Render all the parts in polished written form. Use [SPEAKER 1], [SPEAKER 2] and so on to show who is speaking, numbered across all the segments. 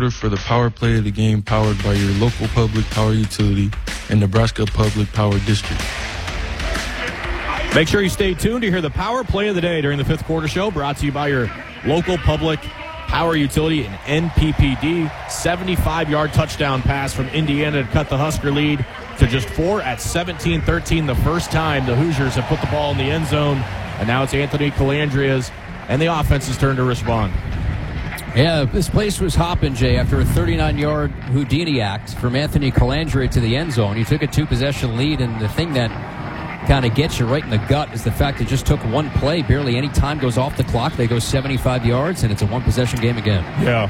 [SPEAKER 1] quarter for the power play of the game, powered by your local public power utility and Nebraska Public Power District.
[SPEAKER 2] Make sure you stay tuned to hear the power play of the day during the fifth quarter show, brought to you by your local public power utility and NPPD. 75-yard touchdown pass from Indiana to cut the Husker lead to just 4 at 17-13. The first time the Hoosiers have put the ball in the end zone, and now it's Anthony Calandria's and the offense's turn to respond.
[SPEAKER 3] Yeah, this place was hopping, Jay, after a 39-yard Houdini act from Anthony Calandria to the end zone. You took a two-possession lead, and the thing that kind of gets you right in the gut is the fact it just took one play. Barely any time goes off the clock. They go 75 yards, and it's a one-possession game again.
[SPEAKER 4] Yeah.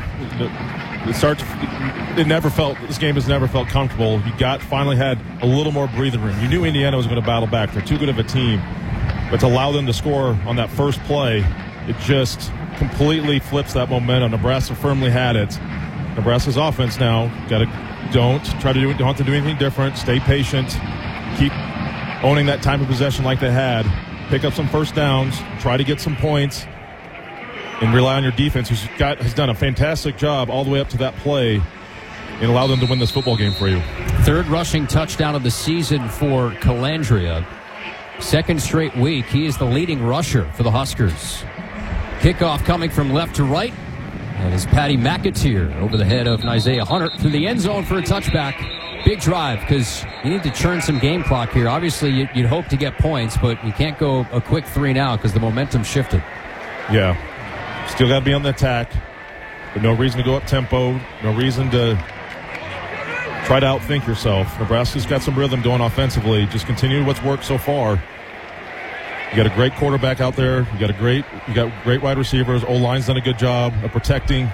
[SPEAKER 4] This game has never felt comfortable. You finally had a little more breathing room. You knew Indiana was going to battle back. They're too good of a team. But to allow them to score on that first play, it just completely flips that momentum. Nebraska firmly had it. Nebraska's offense now don't have to do anything different. Stay patient. Keep owning that time of possession like they had. Pick up some first downs. Try to get some points. And rely on your defense, has done a fantastic job all the way up to that play, and allow them to win this football game for you.
[SPEAKER 3] Third rushing touchdown of the season for Calandria. Second straight week, he is the leading rusher for the Huskers. Kickoff coming from left to right. And it's Patty McAteer over the head of Isaiah Hunter through the end zone for a touchback. Big drive, because you need to churn some game clock here. Obviously, you'd hope to get points, but you can't go a quick 3 now because the momentum shifted.
[SPEAKER 4] Yeah. Still got to be on the attack, but no reason to go up tempo, no reason to try to outthink yourself. Nebraska's got some rhythm going offensively. Just continue what's worked so far. You got a great quarterback out there. You got great wide receivers. O-line's done a good job of protecting.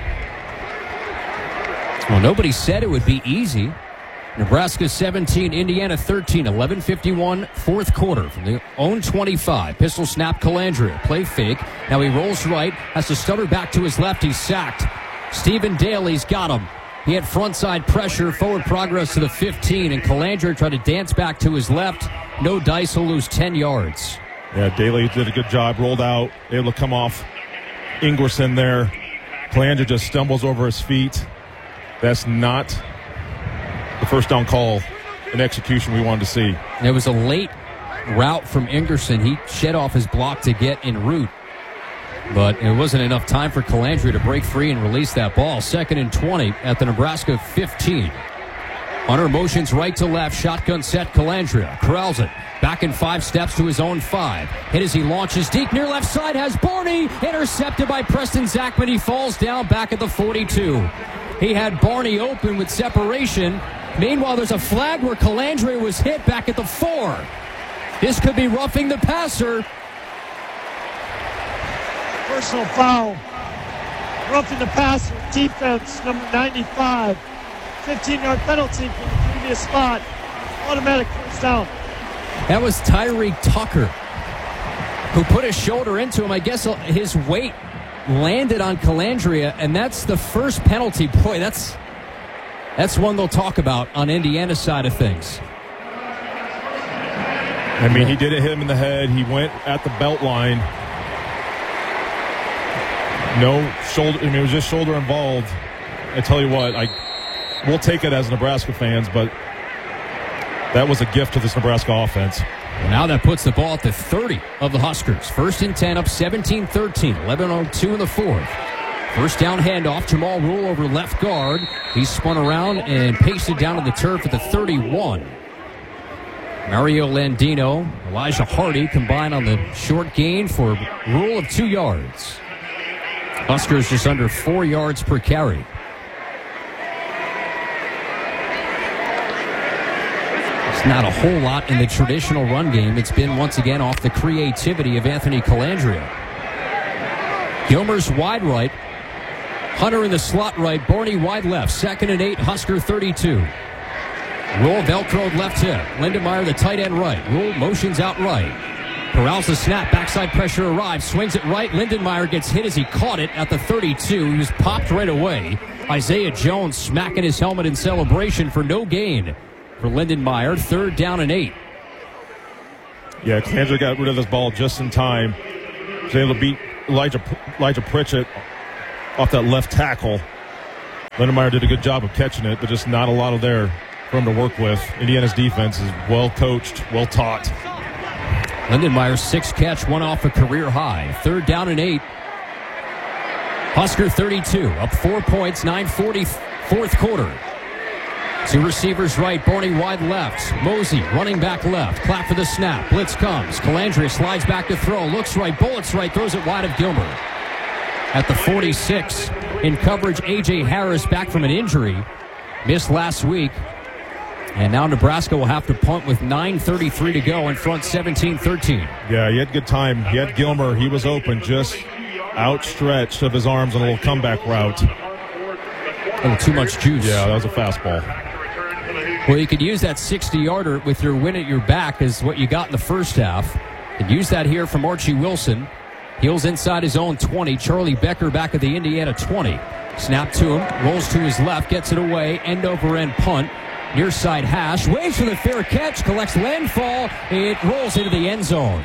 [SPEAKER 3] Well, nobody said it would be easy. Nebraska 17, Indiana 13, 11:51, fourth quarter from the own 25. Pistol snap Calandria, play fake. Now he rolls right, has to stutter back to his left. He's sacked. Stephen Daly's got him. He had frontside pressure, forward progress to the 15, and Calandria tried to dance back to his left. No dice, he'll lose 10 yards.
[SPEAKER 4] Yeah, Daly did a good job, rolled out, able to come off Ingerson there. Calandria just stumbles over his feet. That's not the first down call and execution we wanted to see.
[SPEAKER 3] It was a late route from Ingerson. He shed off his block to get en route, but it wasn't enough time for Calandria to break free and release that ball. 2nd and 20 at the Nebraska 15. Hunter motions right to left, shotgun set. Calandria corrals it. Back in 5 steps to his own 5. Hit as he launches deep near left side, has Barney intercepted by Preston Zachman. He falls down back at the 42. He had Barney open with separation. Meanwhile, there's a flag where Calandria was hit back at the 4. This could be roughing the passer.
[SPEAKER 5] Personal foul. Roughing the passer. Defense, number 95. 15-yard penalty from the previous spot. Automatic first down.
[SPEAKER 3] That was Tyree Tucker, who put his shoulder into him. I guess his weight landed on Calandria, and that's the first penalty. Boy, that's one they'll talk about on Indiana's side of things.
[SPEAKER 4] I mean, he didn't hit him in the head. He went at the belt line. No shoulder. I mean, it was just shoulder involved. I tell you what, we'll take it as Nebraska fans, but that was a gift to this Nebraska offense.
[SPEAKER 3] Well, now that puts the ball at the 30 of the Huskers. 1st and 10 up 17-13. 11:02 in the 4th. First down handoff. Jamal Rule over left guard. He's spun around and pasted down to the turf at the 31. Mario Landino, Elijah Hardy combined on the short gain for Rule of 2 yards. Huskers just under 4 yards per carry. It's not a whole lot in the traditional run game. It's been, once again, off the creativity of Anthony Calandria. Gilmer's wide right. Hunter in the slot right. Barney wide left. 2nd and 8. Husker 32. Rule velcroed left hip. Lindenmeyer the tight end right. Rule motions out right. Corrals the snap. Backside pressure arrives. Swings it right. Lindenmeyer gets hit as he caught it at the 32. He was popped right away. Isaiah Jones smacking his helmet in celebration for no gain for Lindenmeyer. 3rd down and 8.
[SPEAKER 4] Yeah, Calandria got rid of this ball just in time. Was able to beat Elijah Pritchett off that left tackle. Lindenmeyer did a good job of catching it, but just not a lot of there for him to work with. Indiana's defense is well coached, well taught.
[SPEAKER 3] Lindenmeyer, 6 catch, 1 off a career high. 3rd down and 8. Husker 32, up 4 points, 9:40 fourth quarter. 2 receivers right, Barney wide left. Mosey running back left. Clap for the snap. Blitz comes. Calandria slides back to throw. Looks right, bullets right, throws it wide of Gilmer. At the 46, in coverage, A.J. Harris back from an injury. Missed last week. And now Nebraska will have to punt with 9:33 to go in front, 17-13.
[SPEAKER 4] Yeah, he had good time. He had Gilmer. He was open, just outstretched of his arms on a little comeback route.
[SPEAKER 3] A little too much juice.
[SPEAKER 4] Yeah, that was a fastball.
[SPEAKER 3] Well, you could use that 60-yarder with your win at your back is what you got in the first half. And use that here from Archie Wilson. Heels inside his own 20. Charlie Becker back at the Indiana 20. Snap to him. Rolls to his left. Gets it away. End over end punt. Near side hash. Waits for the fair catch. Collects landfall. It rolls into the end zone.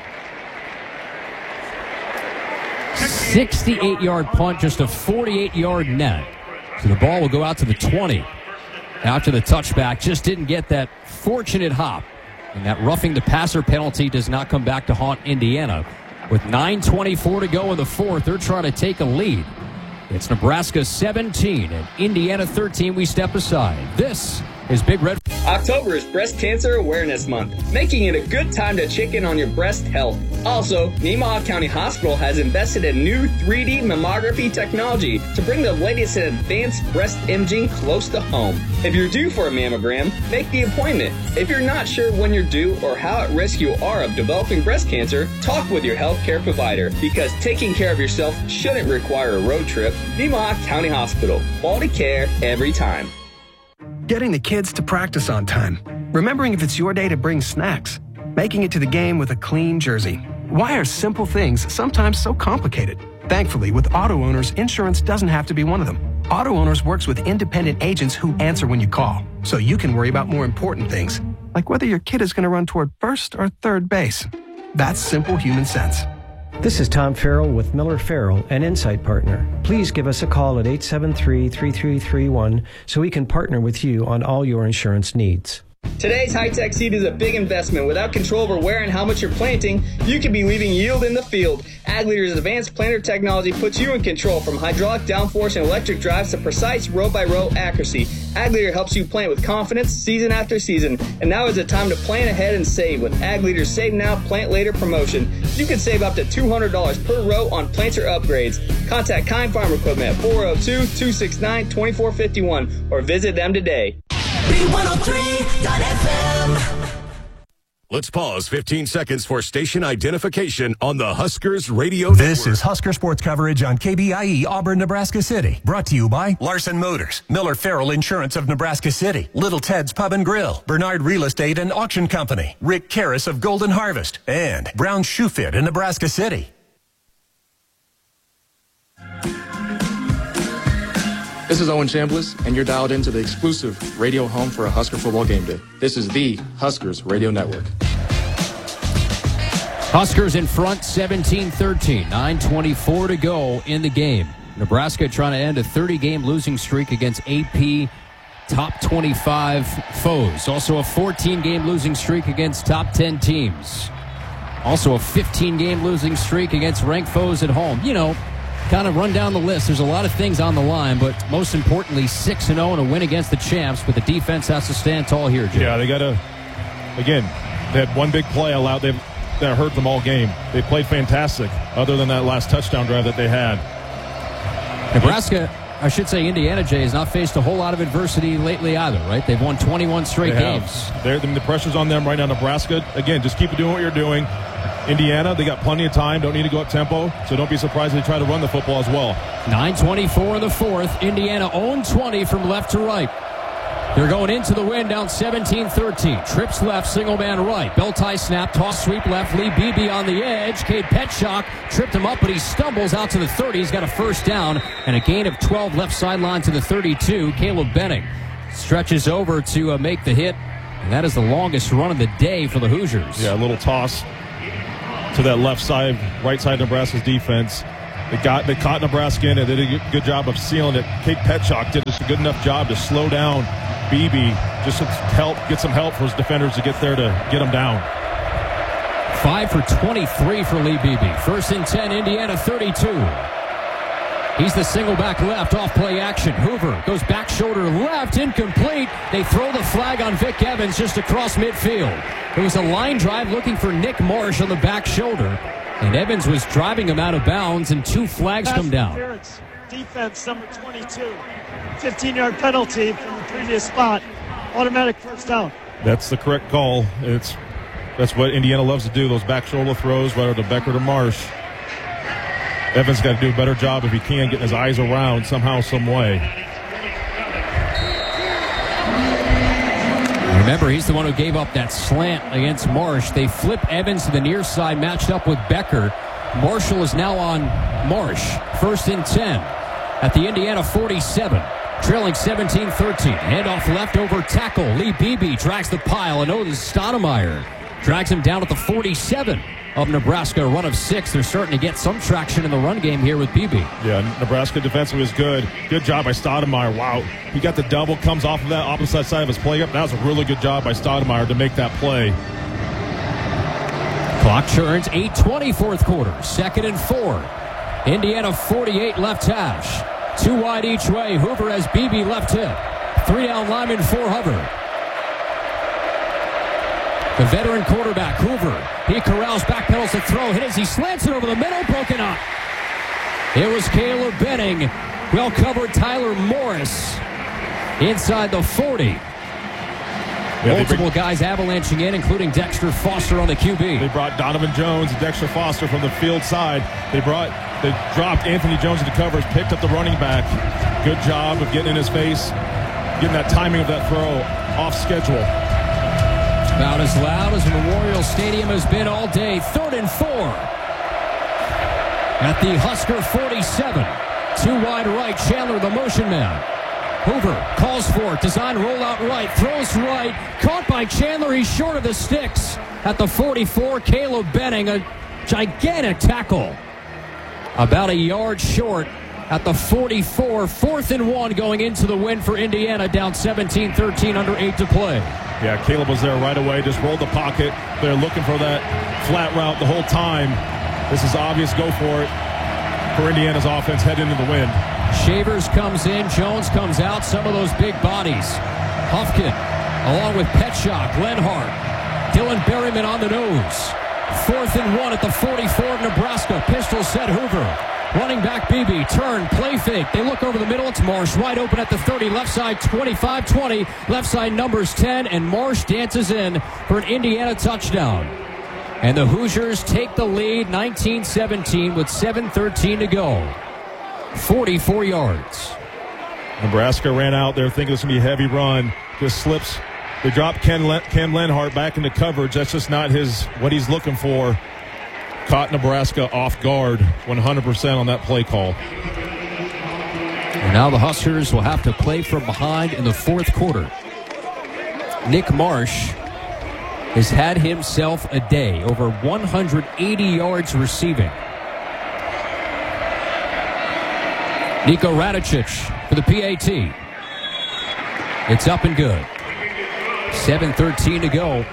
[SPEAKER 3] 68-yard punt. Just a 48-yard net. So the ball will go out to the 20. After the touchback, just didn't get that fortunate hop. And that roughing the passer penalty does not come back to haunt Indiana. With 9:24 to go in the fourth, they're trying to take a lead. It's Nebraska 17 and Indiana 13. We step aside. This is Big Red.
[SPEAKER 6] October is Breast Cancer Awareness Month, making it a good time to check in on your breast health. Also, Nemaha County Hospital has invested in new 3D mammography technology to bring the latest in advanced breast imaging close to home. If you're due for a mammogram, make the appointment. If you're not sure when you're due or how at risk you are of developing breast cancer, talk with your healthcare provider, because taking care of yourself shouldn't require a road trip. Nemaha County Hospital. Quality care every time.
[SPEAKER 7] Getting the kids to practice on time. Remembering if it's your day to bring snacks. Making it to the game with a clean jersey. Why are simple things sometimes so complicated? Thankfully, with Auto Owners, insurance doesn't have to be one of them. Auto Owners works with independent agents who answer when you call, so you can worry about more important things, like whether your kid is going to run toward first or third base. That's simple human sense.
[SPEAKER 8] This is Tom Farrell with Miller Farrell, an Insight partner. Please give us a call at 873-3331 so we can partner with you on all your insurance needs.
[SPEAKER 6] Today's high-tech seed is a big investment. Without control over where and how much you're planting, you could be leaving yield in the field. Ag Leader's advanced planter technology puts you in control, from hydraulic downforce and electric drives to precise row-by-row accuracy. Ag Leader helps you plant with confidence season after season. And now is the time to plan ahead and save with Ag Leader's Save Now, Plant Later promotion. You can save up to $200 per row on planter upgrades. Contact Kind Farm Equipment at 402-269-2451 or visit them today.
[SPEAKER 9] B103.FM. Let's pause 15 seconds for station identification on the Huskers Radio Network.
[SPEAKER 10] This is Husker Sports coverage on KBIE Auburn, Nebraska City. Brought to you by Larson Motors, Miller Farrell Insurance of Nebraska City, Little Ted's Pub and Grill, Bernard Real Estate and Auction Company, Rick Karras of Golden Harvest, and Brown Shoe Fit in Nebraska City.
[SPEAKER 1] This is Owen Chambliss, and you're dialed into the exclusive radio home for a Husker football game day. This is the Huskers Radio Network.
[SPEAKER 3] Huskers in front, 17-13. 9:24 to go in the game. Nebraska trying to end a 30-game losing streak against AP top 25 foes. Also a 14-game losing streak against top 10 teams. Also a 15-game losing streak against ranked foes at home. You know, kind of run down the list. There's a lot of things on the line, but most importantly, 6-0 and a win against the champs, but the defense has to stand tall here, Jim.
[SPEAKER 4] Yeah, they got to, again, they had one big play allowed that hurt them all game. They played fantastic, other than that last touchdown drive that they had.
[SPEAKER 3] Nebraska, I should say Indiana, Jay, has not faced a whole lot of adversity lately either, right? They've won 21 straight games.
[SPEAKER 4] The pressure's on them right now. Nebraska, again, just keep doing what you're doing. Indiana, they got plenty of time, don't need to go up tempo, so don't be surprised if they try to run the football as well.
[SPEAKER 3] 9:24 in the fourth. Indiana own 20 from left to right. They're going into the win, down 17-13. Trips left, single man right. Bell tie snap, toss sweep left. Lee Beebe on the edge. Cade Petschok tripped him up, but he stumbles out to the 30. He's got a first down and a gain of 12 left sideline to the 32. Caleb Benning stretches over to make the hit, and that is the longest run of the day for the Hoosiers.
[SPEAKER 4] Yeah, a little toss to that left side, right side of Nebraska's defense. They caught Nebraska in it. They did a good job of sealing it. Kate Petchak did a good enough job to slow down Beebe, just to get some help for his defenders to get there to get him down.
[SPEAKER 3] 5 for 23 for Lee Beebe. 1st and 10, Indiana 32. He's the single back left off play action. Hoover goes back shoulder left, incomplete. They throw the flag on Vic Evans just across midfield. It was a line drive looking for Nick Marsh on the back shoulder. And Evans was driving him out of bounds, and 2 flags come down.
[SPEAKER 5] Defense number 22. 15-yard penalty from the previous spot. Automatic first down.
[SPEAKER 4] That's the correct call. That's what Indiana loves to do, those back shoulder throws, whether to Becker or Marsh. Evans got to do a better job if he can, getting his eyes around somehow, some way.
[SPEAKER 3] Remember, he's the one who gave up that slant against Marsh. They flip Evans to the near side, matched up with Becker. Marshall is now on Marsh. 1st and 10 at the Indiana 47. Trailing 17-13. Handoff left over tackle. Lee Beebe drags the pile, and Odin Stoudemire drags him down at the 47 of Nebraska. A run of 6. They're starting to get some traction in the run game here with Beebe.
[SPEAKER 4] Yeah, Nebraska defensively was good. Good job by Stoudemire. Wow. He got the double, comes off of that opposite side of his play up. That was a really good job by Stoudemire to make that play.
[SPEAKER 3] Clock churns. 8:20 fourth quarter. 2nd and 4. Indiana 48 left hash. 2 wide each way. Hoover has Beebe left hip. 3 down lineman for Hubbard. The veteran quarterback, Hoover. He corrals, backpedals to throw. Hit as he slants it over the middle, broken up. It was Caleb Benning. Well covered Tyler Morris inside the 40. Multiple guys avalanching in, including Dexter Foster on the QB.
[SPEAKER 4] They brought Donovan Jones and Dexter Foster from the field side. They dropped Anthony Jones into covers, picked up the running back. Good job of getting in his face, getting that timing of that throw off schedule.
[SPEAKER 3] About as loud as Memorial Stadium has been all day. 3rd and 4 at the Husker 47. 2 wide right. Chandler, the motion man. Hoover calls for it. Design rollout right. Throws right. Caught by Chandler. He's short of the sticks at the 44. Caleb Benning, a gigantic tackle. About a yard short at the 44. 4th and 1 going into the win for Indiana. Down 17-13, under 8 to play.
[SPEAKER 4] Yeah, Caleb was there right away. Just rolled the pocket. They're looking for that flat route the whole time. This is obvious. Go for it for Indiana's offense heading into the win.
[SPEAKER 3] Shavers comes in. Jones comes out. Some of those big bodies. Hufkin along with Petchak, Lenhart, Dylan Berryman on the nose. 4th and 1 at the 44 of Nebraska. Pistol set Hoover. Running back Beebe, turn, play fake. They look over the middle. It's Marsh wide open at the 30. Left side 25-20. Left side numbers 10. And Marsh dances in for an Indiana touchdown. And the Hoosiers take the lead 19-17 with 7:13 to go. 44 yards.
[SPEAKER 4] Nebraska ran out there thinking it's going to be a heavy run. Just slips. They drop Cam Lenhart back into coverage. That's just not what he's looking for. Caught Nebraska off guard 100% on that play call.
[SPEAKER 3] And now the Huskers will have to play from behind in the 4th quarter. Nick Marsh has had himself a day, over 180 yards receiving. Nico Radicic for the PAT. It's up and good. 7:13 to go.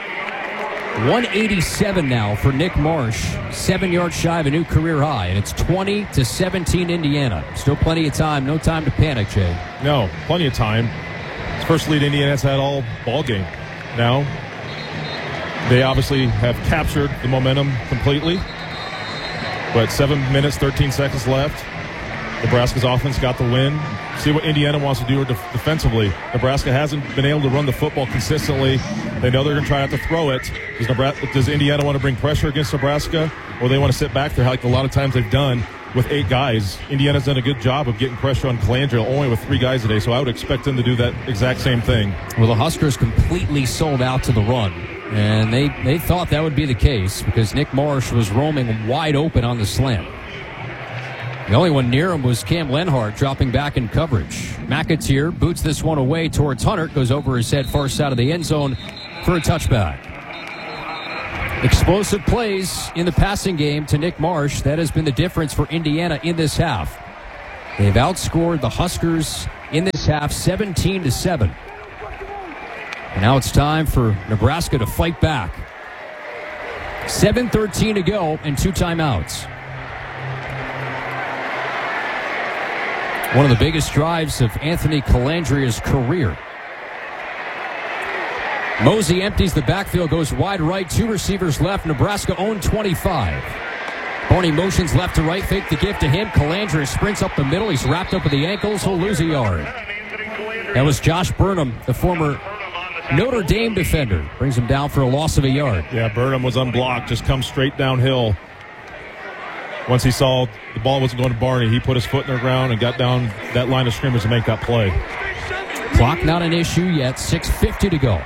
[SPEAKER 3] 187 now for Nick Marsh. 7 yards shy of a new career high, and it's 20-17 Indiana. Still plenty of time. No time to panic, Jay.
[SPEAKER 4] No, plenty of time. It's first lead Indiana's had all ball game. Now, they obviously have captured the momentum completely. But 7 minutes, 13 seconds left. Nebraska's offense got the win. See what Indiana wants to do defensively. Nebraska hasn't been able to run the football consistently. They know they're going to try not to throw it. Does Indiana want to bring pressure against Nebraska, or they want to sit back there like a lot of times they've done with 8 guys? Indiana's done a good job of getting pressure on Colangelo only with 3 guys today, so I would expect them to do that exact same thing.
[SPEAKER 3] Well, the Huskers completely sold out to the run, and they thought that would be the case because Nick Marsh was roaming wide open on the slant. The only one near him was Cam Lenhart dropping back in coverage. McAteer boots this one away towards Hunter. Goes over his head far side of the end zone for a touchback. Explosive plays in the passing game to Nick Marsh. That has been the difference for Indiana in this half. They've outscored the Huskers in this half 17-7. And now it's time for Nebraska to fight back. 7:13 to go and 2 timeouts. One of the biggest drives of Anthony Calandria's career. Mosey empties the backfield, goes wide right, 2 receivers left. Nebraska owned 25. Barney motions left to right, fake the gift to him. Calandria sprints up the middle. He's wrapped up at the ankles. He'll lose a yard. That was Josh Burnham, the former Notre Dame defender. Brings him down for a loss of a yard.
[SPEAKER 4] Yeah, Burnham was unblocked, just come straight downhill. Once he saw the ball wasn't going to Barney, he put his foot in the ground and got down that line of scrimmage to make that play.
[SPEAKER 3] Clock not an issue yet. 6:50 to go.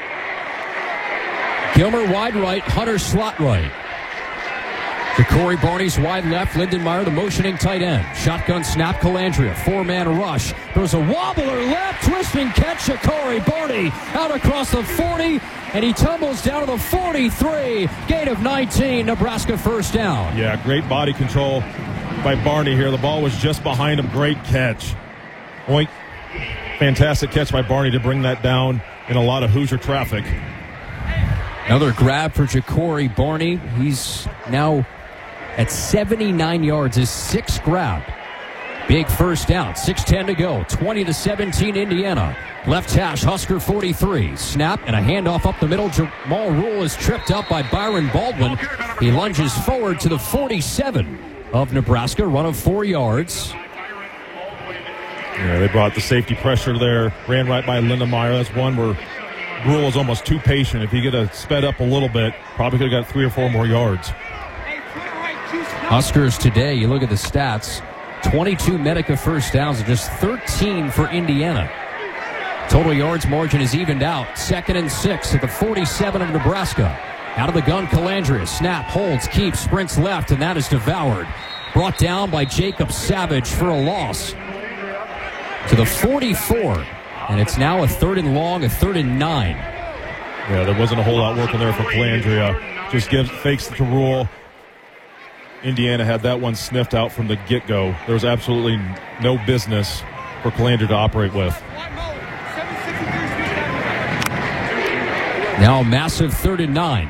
[SPEAKER 3] Gilmer wide right, Hunter slot right. Ja'Cory Barney's wide left, Lindenmeyer the motioning tight end. Shotgun snap, Calandria, 4-man rush. There's a wobbler left, twisting catch, Ja'Cory Barney out across the 40, and he tumbles down to the 43. Gain of 19, Nebraska first down.
[SPEAKER 4] Yeah, great body control by Barney here. The ball was just behind him. Great catch. Oink. Fantastic catch by Barney to bring that down in a lot of Hoosier traffic.
[SPEAKER 3] Another grab for Ja'Cory Barney. He's now at 79 yards, his 6th grab. Big first down, 6:10 to go, 20-17 Indiana. Left hash, Husker 43. Snap and a handoff up the middle. Jamal Rule is tripped up by Byron Baldwin. He lunges forward to the 47 of Nebraska, run of 4 yards.
[SPEAKER 4] Yeah, they brought the safety pressure there, ran right by Lindenmeyer. That's one where Rule was almost too patient. If he could have sped up a little bit, probably could have got 3 or 4 more yards.
[SPEAKER 3] Huskers today, you look at the stats, 22 Medica first downs and just 13 for Indiana. Total yards margin is evened out. 2nd and 6 at the 47 of Nebraska. Out of the gun, Calandria. Snap, holds, keeps, sprints left, and that is devoured. Brought down by Jacob Savage for a loss to the 44. And it's now a 3rd and long, a 3rd and 9.
[SPEAKER 4] Yeah, there wasn't a whole lot working there for Calandria. Just fakes the Rule. Indiana had that one sniffed out from the get-go. There was absolutely no business for Calandria to operate with.
[SPEAKER 3] Now a massive 3rd and 9.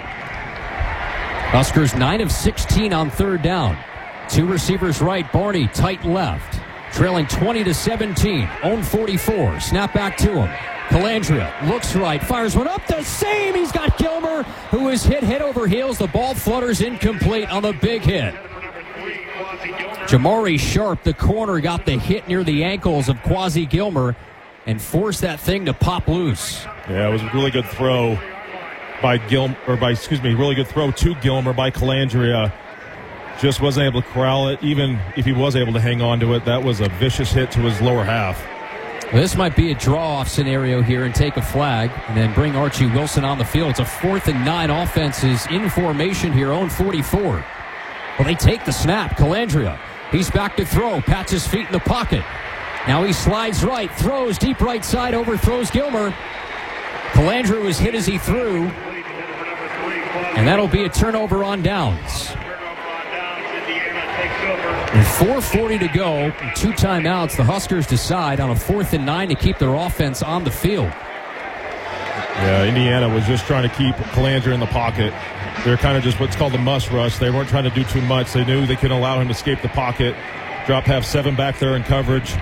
[SPEAKER 3] Huskers 9 of 16 on 3rd down. 2 receivers right, Barney tight left. Trailing 20-17, own 44. Snap back to him. Calandria looks right, fires one up the seam. He's got Gilmer, who is hit head over heels. The ball flutters incomplete on the big hit. Jamari Sharp, the corner, got the hit near the ankles of Quasi Gilmer and forced that thing to pop loose.
[SPEAKER 4] Yeah, it was a really good throw by really good throw to Gilmer by Calandria. Just wasn't able to corral it. Even if he was able to hang on to it, that was a vicious hit to his lower half.
[SPEAKER 3] Well, this might be a draw-off scenario here and take a flag and then bring Archie Wilson on the field. It's a 4th and 9. Offense is in formation here, own 44. Well, they take the snap. Calandria, he's back to throw, pats his feet in the pocket. Now he slides right, throws deep right side, overthrows Gilmer. Calandria was hit as he threw, and that'll be a turnover on downs. And 4:40 to go, and 2 timeouts. The Huskers decide on a 4th and 9 to keep their offense on the field.
[SPEAKER 4] Yeah, Indiana was just trying to keep Calandria in the pocket. They're kind of just what's called the must rush. They weren't trying to do too much. They knew they could allow him to escape the pocket. Drop half 7 back there in coverage.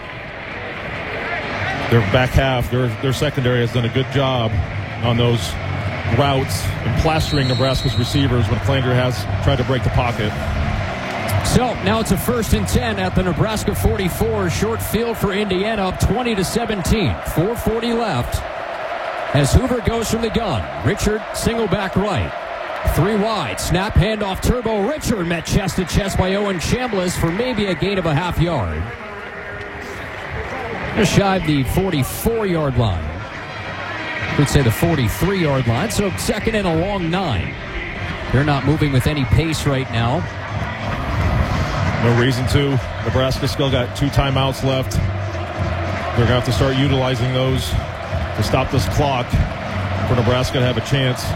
[SPEAKER 4] Their back half, their secondary has done a good job on those routes and plastering Nebraska's receivers when Calandria has tried to break the pocket.
[SPEAKER 3] So now it's a 1st and 10 at the Nebraska 44. Short field for Indiana, up 20-17. 4:40 left as Hoover goes from the gun. Richard single back right. 3 wide. Snap, handoff, Turbo. Richard met chest to chest by Owen Chambliss for maybe a gain of a half yard. Just shy of the 44-yard line. Could say the 43-yard line. So 2nd and a long 9. They're not moving with any pace right now.
[SPEAKER 4] No reason to. Nebraska still got 2 timeouts left. They're going to have to start utilizing those to stop this clock for Nebraska to have a chance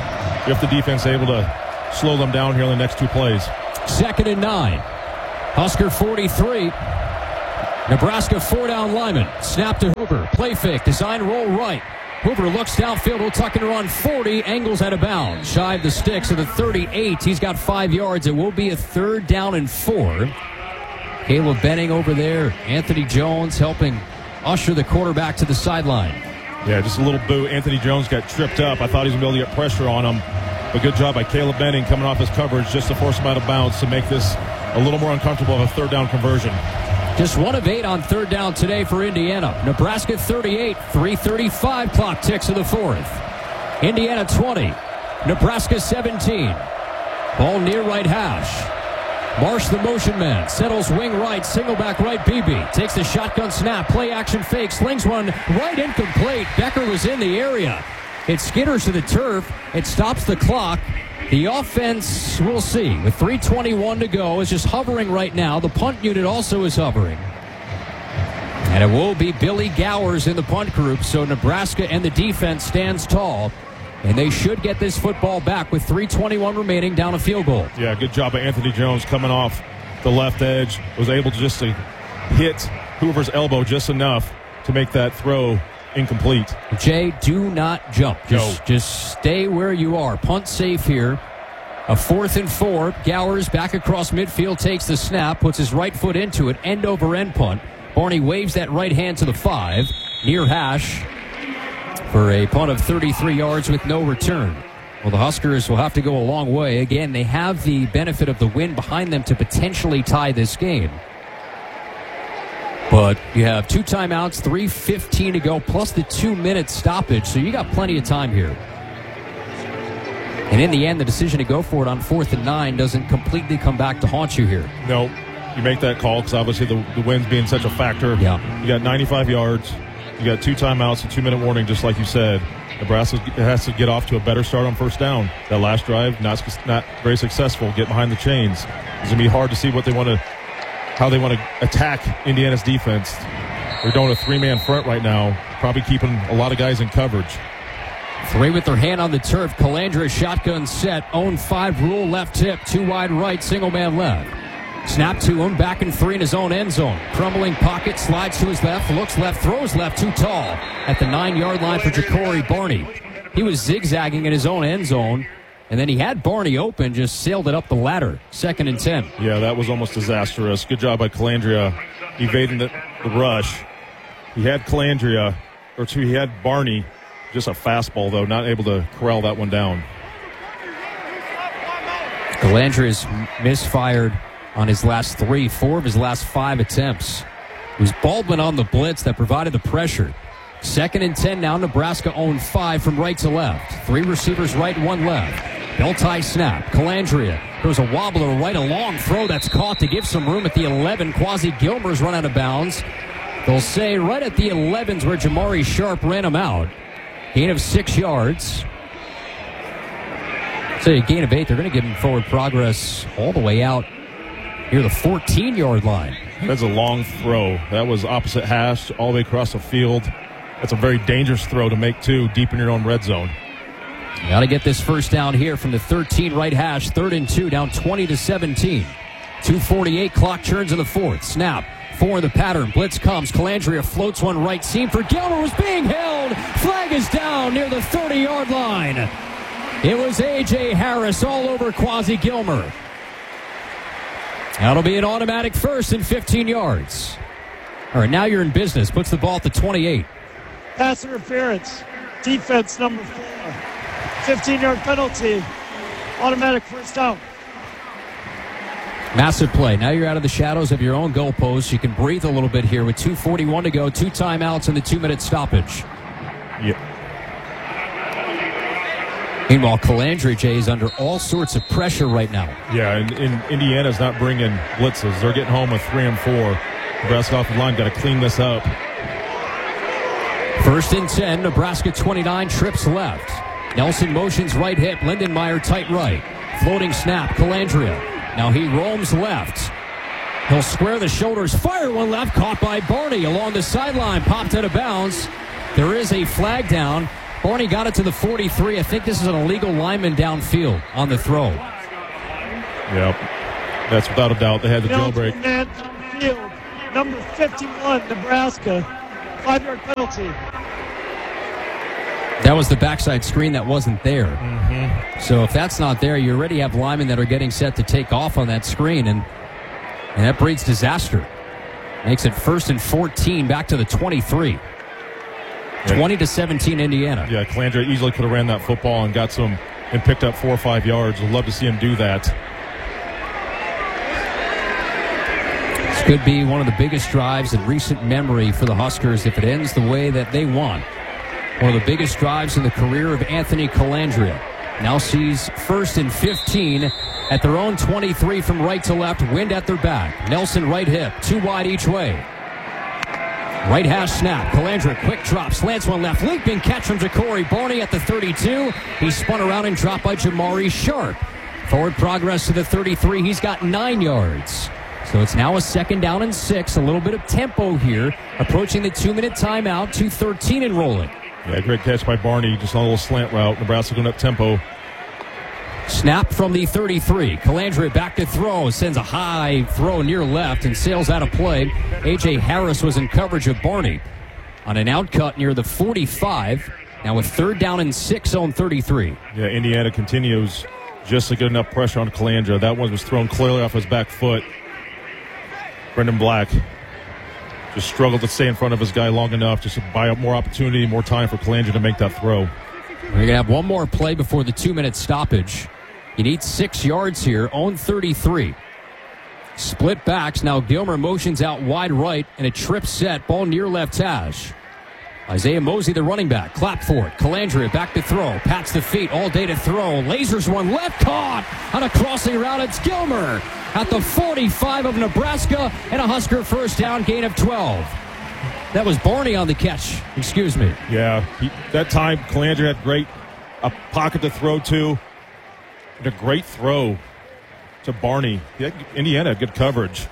[SPEAKER 4] if the defense able to slow them down here in the next 2 plays.
[SPEAKER 3] 2nd and 9. Husker 43. Nebraska 4-down lineman. Snap to Hoover. Play fake. Design roll right. Hoover looks downfield. Will tuck and run 40. Angles out of bounds. Shy of the sticks of the 38. He's got 5 yards. It will be a 3rd down and 4. Caleb Benning over there. Anthony Jones helping usher the quarterback to the sideline.
[SPEAKER 4] Yeah, just a little boot. Anthony Jones got tripped up. I thought he was going to be able to get pressure on him. But good job by Caleb Benning coming off his coverage just to force him out of bounds to make this a little more uncomfortable of a 3rd down conversion.
[SPEAKER 3] Just 1 of 8 on 3rd down today for Indiana. Nebraska 38, 3:35 clock ticks of the 4th. Indiana 20, Nebraska 17. Ball near right hash. Marsh, the motion man, settles wing right, single back right. Beebe takes the shotgun snap, play action fake, slings one right, incomplete. Becker was in the area. It skitters to the turf. It stops the clock. The offense, we'll see, with 3:21 to go, is just hovering right now. The punt unit also is hovering. And it will be Billy Gowers in the punt group, so Nebraska and the defense stands tall. And they should get this football back with 3:21 remaining, down a field goal.
[SPEAKER 4] Yeah, good job by Anthony Jones coming off the left edge. Was able to just to hit Hoover's elbow just enough to make that throw incomplete.
[SPEAKER 3] Jay, do not jump. Just stay where you are. Punt safe here. A 4th and 4. Gowers back across midfield, takes the snap, puts his right foot into it, end over end punt. Barney waves that right hand to the 5. Near hash for a punt of 33 yards with no return. Well, the Huskers will have to go a long way. Again, they have the benefit of the win behind them to potentially tie this game. But you have 2 timeouts, 3:15 to go, plus the 2-minute stoppage, so you got plenty of time here. And in the end, the decision to go for it on 4th and 9 doesn't completely come back to haunt you here.
[SPEAKER 4] No, you make that call because obviously the wind's being such a factor.
[SPEAKER 3] Yeah.
[SPEAKER 4] You got 95 yards. You got 2 timeouts, a 2-minute warning, just like you said. Nebraska has to get off to a better start on 1st down. That last drive, not very successful. Get behind the chains. It's going to be hard to see how they want to attack Indiana's defense. They're doing a 3-man front right now, probably keeping a lot of guys in coverage.
[SPEAKER 3] 3 with their hand on the turf. Calandra shotgun set. Own 5 rule left tip. 2 wide right. Single man left. Snap to him. Back in 3 in his own end zone. Crumbling pocket. Slides to his left. Looks left. Throws left. Too tall. At the 9-yard line for Ja'Cory Barney. He was zigzagging in his own end zone. And then he had Barney open. Just sailed it up the ladder. 2nd and 10.
[SPEAKER 4] Yeah, that was almost disastrous. Good job by Calandria evading the rush. He had he had Barney. Just a fastball, though, not able to corral that one down.
[SPEAKER 3] Calandria's misfired on his last 3, 4 of his last 5 attempts. It was Baldwin on the blitz that provided the pressure. 2nd and 10 now. Nebraska owned 5 from right to left. 3 receivers right, 1 left. Belt tie snap. Calandria. There's a wobbler right, a long throw that's caught to give some room at the 11. Quasi Gilmer's run out of bounds. They'll say right at the 11's where Jamari Sharp ran him out. Gain of 6 yards. Say a gain of 8. They're going to give him forward progress all the way out near the 14-yard line.
[SPEAKER 4] That's a long throw. That was opposite hash all the way across the field. That's a very dangerous throw to make, too, deep in your own red zone.
[SPEAKER 3] Got to get this 1st down here from the 13 right hash. 3rd and 2, down 20-17. 2:48, clock churns in the 4th. Snap. 4 in the pattern. Blitz comes. Calandria floats one right seam for Gilmer. Was being held. Flag is down near the 30-yard line. It was A.J. Harris all over Quasi Gilmer. That'll be an automatic 1st and 15 yards. All right, now you're in business. Puts the ball at the 28.
[SPEAKER 5] Pass interference. Defense number 4. 15-yard penalty. Automatic 1st down.
[SPEAKER 3] Massive play. Now you're out of the shadows of your own goalpost. You can breathe a little bit here with 2:41 to go, 2 timeouts and the 2-minute stoppage.
[SPEAKER 4] Yep.
[SPEAKER 3] Meanwhile, Calandria, Jay, is under all sorts of pressure right now.
[SPEAKER 4] Yeah, and Indiana's not bringing blitzes. They're getting home with 3 and 4. Nebraska offensive line got to clean this up.
[SPEAKER 3] 1st and 10, Nebraska 29, trips left. Nelson motions right hip, Lindenmeyer tight right. Floating snap, Calandria. Now he roams left. He'll square the shoulders, fire one left, caught by Barney along the sideline, popped out of bounds. There is a flag down. Barney got it to the 43. I think this is an illegal lineman downfield on the throw.
[SPEAKER 4] Yep. That's without a doubt. They had the jailbreak.
[SPEAKER 5] Man field, number 51, Nebraska. 5-yard penalty.
[SPEAKER 3] That was the backside screen that wasn't there. Mm-hmm. So if that's not there, you already have linemen that are getting set to take off on that screen, and that breeds disaster. Makes it 1st and 14 back to the 23. 20-17 Indiana.
[SPEAKER 4] Yeah, Calandra easily could have ran that football and got some and picked up 4 or 5 yards. We'd love to see him do that.
[SPEAKER 3] This could be one of the biggest drives in recent memory for the Huskers if it ends the way that they want. One of the biggest drives in the career of Anthony Calandria. Now sees 1st and 15 at their own 23 from right to left. Wind at their back. Nelson right hip. 2 wide each way. Right hash snap. Calandra quick drop. Slants one left. Leaping catch from Ja'Cory Barney at the 32. He spun around and dropped by Jamari Sharp. Forward progress to the 33. He's got 9 yards. So it's now a 2nd down and 6. A little bit of tempo here. Approaching the 2-minute timeout. 2:13 and rolling.
[SPEAKER 4] Yeah, great catch by Barney. Just on a little slant route. Nebraska going up tempo.
[SPEAKER 3] Snap from the 33. Calandra back to throw. Sends a high throw near left and sails out of play. A.J. Harris was in coverage of Barney on an out cut near the 45. Now with 3rd down and 6 on 33.
[SPEAKER 4] Yeah, Indiana continues just to get enough pressure on Calandra. That one was thrown clearly off his back foot. Brendan Black just struggled to stay in front of his guy long enough just to buy up more opportunity, more time for Calandra to make that throw.
[SPEAKER 3] We're going to have one more play before the 2-minute stoppage. You need 6 yards here, own 33. Split backs. Now Gilmer motions out wide right and a trip set. Ball near left hash. Isaiah Mosey, the running back. Clap for it. Calandria back to throw. Pats the feet all day to throw. Lasers one left. Caught on a crossing route. It's Gilmer at the 45 of Nebraska and a Husker 1st down, gain of 12. That was Barney on the catch. Excuse me.
[SPEAKER 4] Yeah, that time Calandria had a pocket to throw to. And a great throw to Barney. Indiana had good coverage.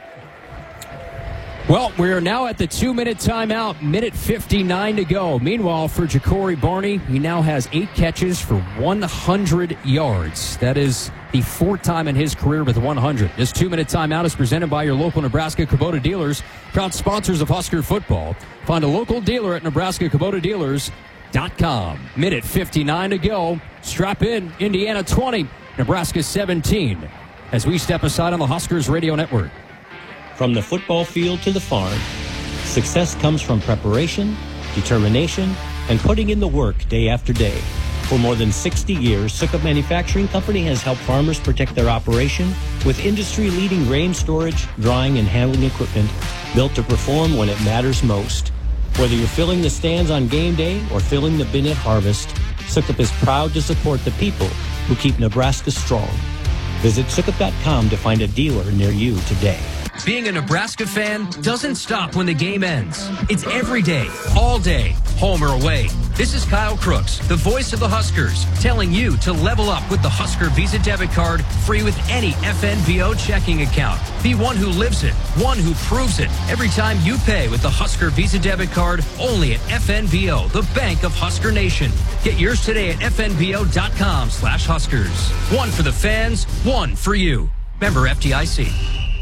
[SPEAKER 3] Well, we are now at the 2-minute timeout, minute 59 to go. Meanwhile, for Ja'Cory Barney, he now has 8 catches for 100 yards. That is the 4th time in his career with 100. This 2-minute timeout is presented by your local Nebraska Kubota dealers, proud sponsors of Husker football. Find a local dealer at NebraskaKubotaDealers.com. Minute 59 to go. Strap in, Indiana 20, Nebraska 17. As we step aside on the Huskers Radio Network.
[SPEAKER 11] From the football field to the farm, success comes from preparation, determination, and putting in the work day after day. For more than 60 years, Sukup Manufacturing Company has helped farmers protect their operation with industry-leading grain storage, drying, and handling equipment built to perform when it matters most. Whether you're filling the stands on game day or filling the bin at harvest, Sukup is proud to support the people who keep Nebraska strong. Visit Sukup.com to find a dealer near you today.
[SPEAKER 12] Being a Nebraska fan doesn't stop when the game ends. It's every day, all day, home or away. This is Kyle Crooks, the voice of the Huskers, telling you to level up with the Husker Visa debit card, free with any FNVO checking account. Be one who lives it, one who proves it. Every time you pay with the Husker Visa debit card, only at FNVO, the bank of Husker Nation. Get yours today at FNVO.com/Huskers. One for the fans, one for you. Member FDIC.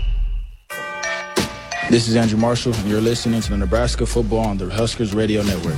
[SPEAKER 13] This is Andrew Marshall, and you're listening to the Nebraska Football on the Huskers Radio Network.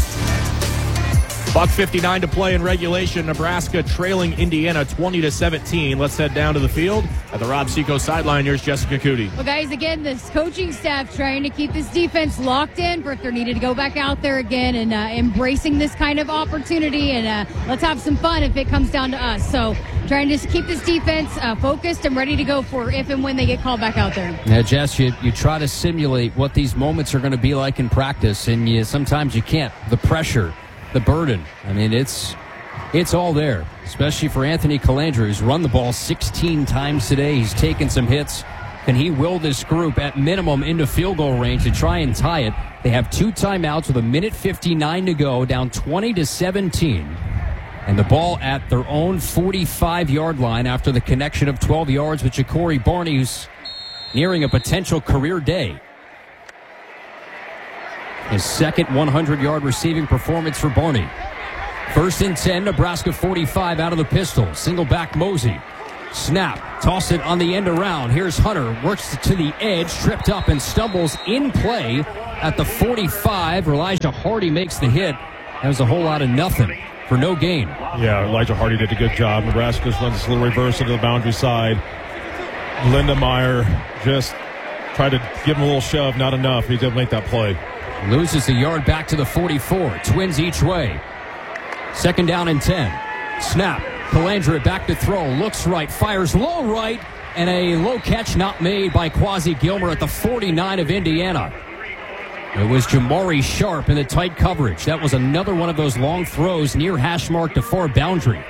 [SPEAKER 2] $1:59 to play in regulation. Nebraska trailing Indiana 20-17. Let's head down to the field at the Rob Seco sideline. Here's Jessica Cootie.
[SPEAKER 14] Well, guys, again, this coaching staff trying to keep this defense locked in for if they're needed to go back out there again and embracing this kind of opportunity. And let's have some fun if it comes down to us. So trying to just keep this defense focused and ready to go for if and when they get called back out there.
[SPEAKER 3] Now, Jess, you try to simulate what these moments are going to be like in practice, and sometimes you can't. The pressure, the burden. I mean, it's all there, especially for Anthony Calandra, who's run the ball 16 times today. He's taken some hits. Can he will this group at minimum into field goal range to try and tie it? They have 2 timeouts with a minute 59 to go, down 20-17. And the ball at their own 45-yard line after the connection of 12 yards with Ja'Cory Barney, who's nearing a potential career day. His second 100-yard receiving performance for Barney. First and 10, Nebraska 45 out of the pistol. Single back Mosey. Snap. Toss it on the end around. Here's Hunter. Works to the edge. Tripped up and stumbles in play at the 45. Elijah Hardy makes the hit. That was a whole lot of nothing for no gain.
[SPEAKER 4] Yeah, Elijah Hardy did a good job. Nebraska runs this little reverse into the boundary side. Lindemeyer just tried to give him a little shove. Not enough. He didn't make that play.
[SPEAKER 3] Loses a yard back to the 44. Twins each way. Second down and 10. Snap. Calandra back to throw. Looks right. Fires low right. And a low catch not made by Quasi Gilmer at the 49 of Indiana. It was Jamari Sharp in the tight coverage. That was another one of those long throws near hash mark to far boundary.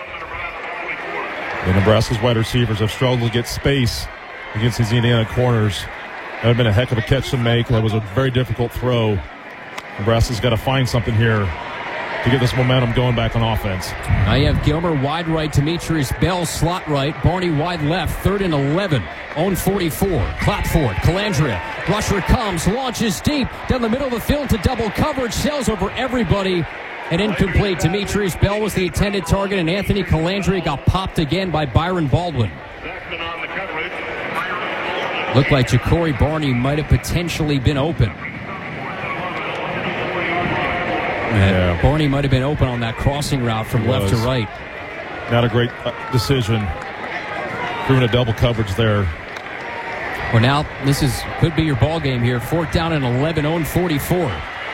[SPEAKER 4] The Nebraska's wide receivers have struggled to get space against these Indiana corners. That would have been a heck of a catch to make. That was a very difficult throw. Nebraska's got to find something here to get this momentum going back on offense.
[SPEAKER 3] Now you have Gilmer wide right, Demetrius Bell slot right, Barney wide left, 3rd and 11. Own 44. Clap for it. Calandria. Rusher comes, launches deep down the middle of the field to double coverage, sails over everybody. And incomplete. Demetrius Bell was the intended target, and Anthony Calandria got popped again by Byron Baldwin. Looked like Ja'Cory Barney might have potentially been open. Yeah. Barney might have been open on that crossing route from left to right.
[SPEAKER 4] Not a great decision. Doing a double coverage there.
[SPEAKER 3] Well, now this could be your ball game here. 4th down and 11, own 44.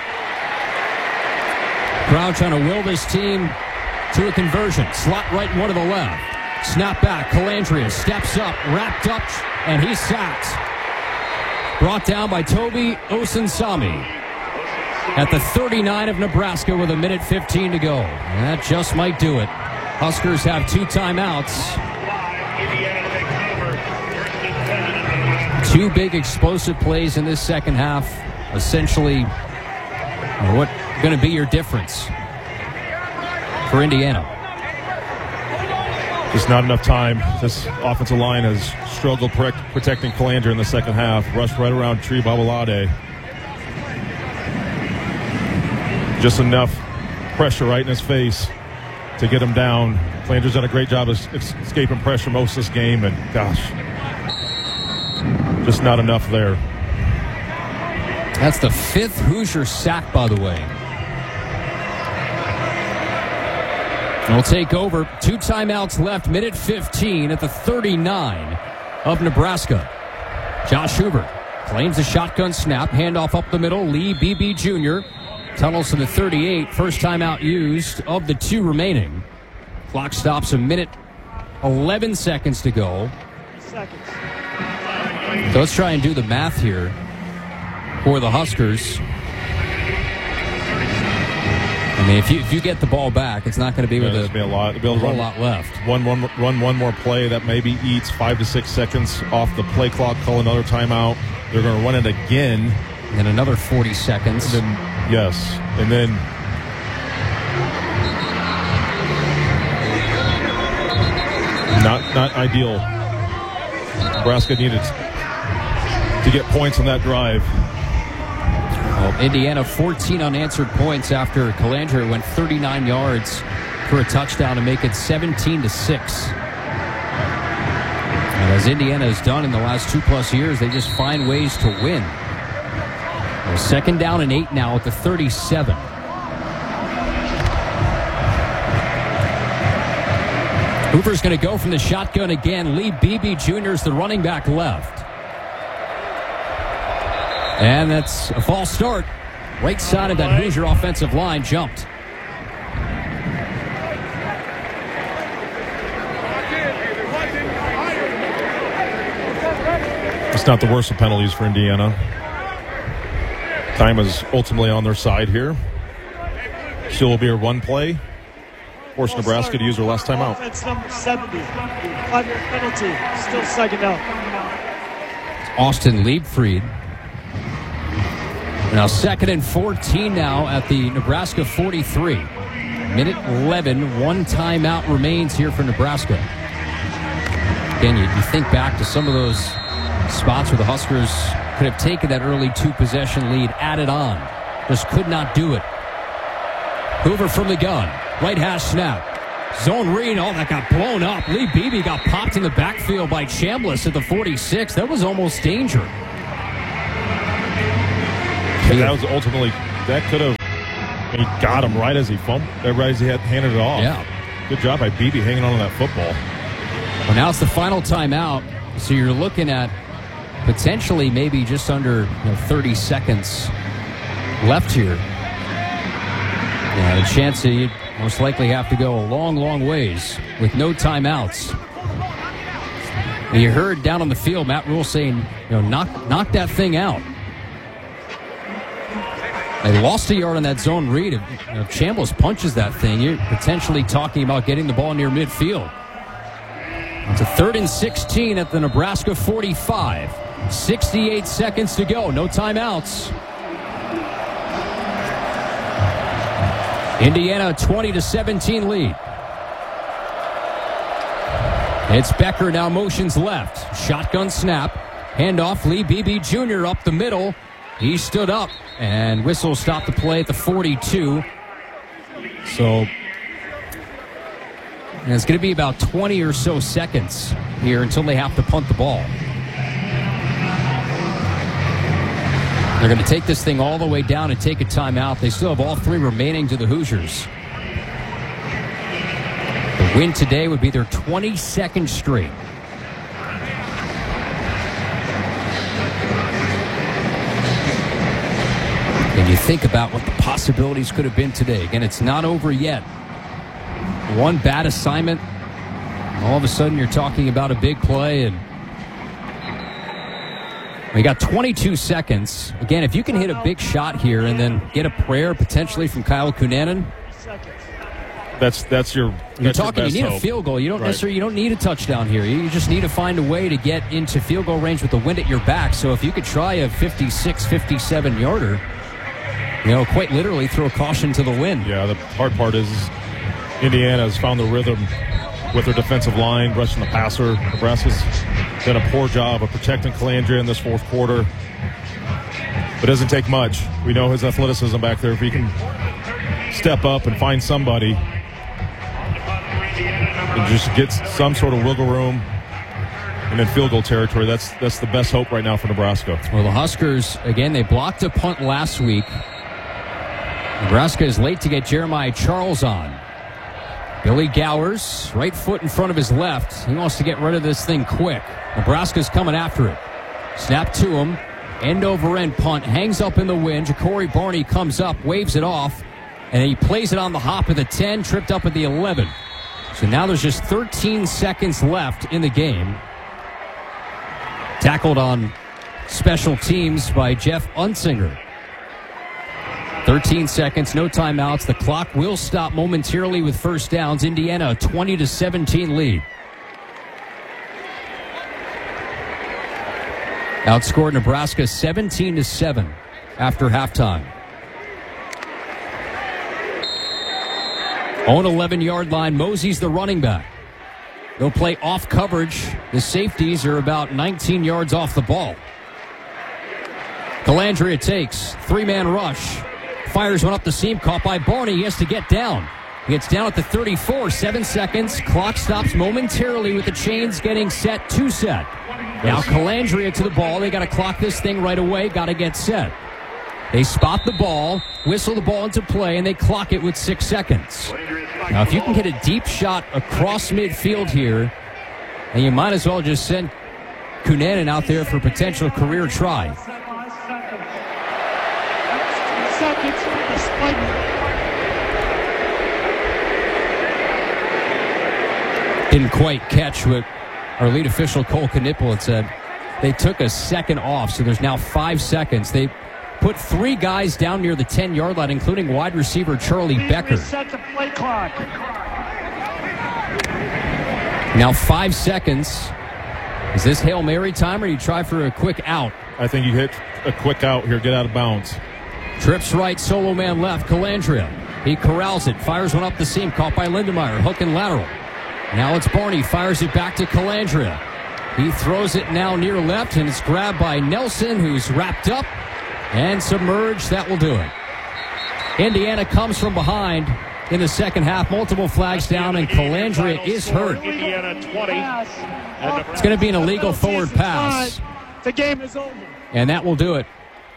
[SPEAKER 3] Brown trying to will this team to a conversion. Slot right, one to the left. Snap back. Calandria steps up, wrapped up, and he's sacked. Brought down by Toby Osunsami at the 39 of Nebraska with 1:15 to go. That just might do it. Huskers have 2 timeouts. 2 big explosive plays in this second half. Essentially, what going to be your difference for Indiana?
[SPEAKER 4] Just not enough time. This offensive line has struggled protecting Calandra in the second half. Rushed right around Tree Babalade. Just enough pressure right in his face to get him down. Calandra's done a great job of escaping pressure most of this game, and gosh, just not enough there.
[SPEAKER 3] That's the 5th Hoosier sack, by the way. We'll take over. 2 timeouts left. 1:15 at the 39 of Nebraska. Josh Hoover claims a shotgun snap. Handoff up the middle. Lee Beebe Jr. tunnels to the 38. First timeout used of the 2 remaining. Clock stops 1:11 seconds to go. So let's try and do the math here for the Huskers. I mean, if you get the ball back, it's not going to be with a whole lot left.
[SPEAKER 4] Run one more play that maybe eats 5 to 6 seconds off the play clock. Call another timeout. They're going to run it again.
[SPEAKER 3] And then another 40 seconds.
[SPEAKER 4] And then, yes. And then not ideal. Nebraska needed to get points on that drive.
[SPEAKER 3] Well, Indiana 14 unanswered points after Calandra went 39 yards for a touchdown to make it 17-6. And as Indiana has done in the last 2+ years, they just find ways to win. Well, 2nd down and 8 now at the 37. Hoover's going to go from the shotgun again. Lee Beebe Jr. is the running back left. And that's a false start. Right side of that Hoosier offensive line jumped.
[SPEAKER 4] It's not the worst of penalties for Indiana. Time is ultimately on their side here. Still will be a run play. Force Nebraska to use their last timeout.
[SPEAKER 5] Offense number 70. 5-yard penalty. Still 2nd down.
[SPEAKER 3] Austin Liebfried. Now 2nd and 14 now at the Nebraska 43. 1:11, 1 timeout remains here for Nebraska. Again, you think back to some of those spots where the Huskers could have taken that early 2-possession lead, added on. Just could not do it. Hoover from the gun. Right hash snap. Zone read. Oh, that got blown up. Lee Beebe got popped in the backfield by Chambliss at the 46. That was almost danger.
[SPEAKER 4] That was ultimately, that could have, he got him right as he had handed it off.
[SPEAKER 3] Yeah.
[SPEAKER 4] Good job by Beebe hanging on to that football.
[SPEAKER 3] Well, now it's the final timeout, so you're looking at potentially maybe just under 30 seconds left here. Yeah, the chance that you'd most likely have to go a long, long ways with no timeouts. And you heard down on the field Matt Rule saying, knock that thing out. They lost a yard on that zone read. If Chambliss punches that thing, you're potentially talking about getting the ball near midfield. It's a 3rd and 16 at the Nebraska 45. 68 seconds to go. No timeouts. Indiana 20-17 lead. It's Becker now motions left. Shotgun snap. Handoff. Lee Beebe Jr. up the middle. He stood up and whistle stopped the play at the 42. So it's going to be about 20 or so seconds here until they have to punt the ball. They're going to take this thing all the way down and take a timeout. They still have all 3 remaining to the Hoosiers. The win today would be their 22nd straight. And you think about what the possibilities could have been today. Again, it's not over yet. One bad assignment, all of a sudden you're talking about a big play, and we got 22 seconds. Again, if you can hit a big shot here and then get a prayer potentially from Kyle Kunanen,
[SPEAKER 4] that's your
[SPEAKER 3] you're talking.
[SPEAKER 4] Your best
[SPEAKER 3] you need
[SPEAKER 4] hope.
[SPEAKER 3] A field goal. You don't necessarily. You don't need a touchdown here. You just need to find a way to get into field goal range with the wind at your back. So if you could try a 56, 57 yarder, quite literally throw caution to the wind.
[SPEAKER 4] Yeah, the hard part is Indiana has found the rhythm with their defensive line, rushing the passer. Nebraska's done a poor job of protecting Calandria in this 4th quarter. But it doesn't take much. We know his athleticism back there. If he can step up and find somebody and just get some sort of wiggle room and in field goal territory, that's the best hope right now for Nebraska.
[SPEAKER 3] Well, the Huskers, again, they blocked a punt last week. Nebraska is late to get Jeremiah Charles on. Billy Gowers, right foot in front of his left. He wants to get rid of this thing quick. Nebraska's coming after it. Snap to him. End over end punt. Hangs up in the wind. Ja'Cory Barney comes up, waves it off, and he plays it on the hop of the 10, tripped up at the 11. So now there's just 13 seconds left in the game. Tackled on special teams by Jeff Unsinger. 13 seconds, no timeouts. The clock will stop momentarily with first downs. Indiana, a 20-17 lead. Outscored Nebraska 17-7 after halftime. On 11-yard line, Mosey's the running back. They'll play off coverage. The safeties are about 19 yards off the ball. Calandria takes, 3-man rush. Fires one up the seam, caught by Barney. He has to get down. He gets down at the 34, 7 seconds. Clock stops momentarily with the chains getting set to set. Now Calandria to the ball. They got to clock this thing right away. Got to get set. They spot the ball, whistle the ball into play, and they clock it with 6 seconds. Now, if you can get a deep shot across midfield here, then you might as well just send Kunanen out there for a potential career try. Didn't quite catch what our lead official Cole Knipple had said. They took a second off, so there's now 5 seconds. They put 3 guys down near the 10-yard line, including wide receiver Charlie Becker.
[SPEAKER 5] Set the play clock.
[SPEAKER 3] Now 5 seconds. Is this Hail Mary time, or you try for a quick out?
[SPEAKER 4] I think you hit a quick out here, get out of bounds.
[SPEAKER 3] Trips right, solo man left, Calandria. He corrals it, fires one up the seam, caught by Lindemeyer, hook and lateral. Now it's Barney, fires it back to Calandria. He throws it now near left, and it's grabbed by Nelson, who's wrapped up and submerged. That will do it. Indiana comes from behind in the second half. Multiple flags down, and Calandria is hurt.
[SPEAKER 5] Indiana 20.
[SPEAKER 3] It's going to be an illegal forward pass.
[SPEAKER 5] The game is over.
[SPEAKER 3] And that will do it.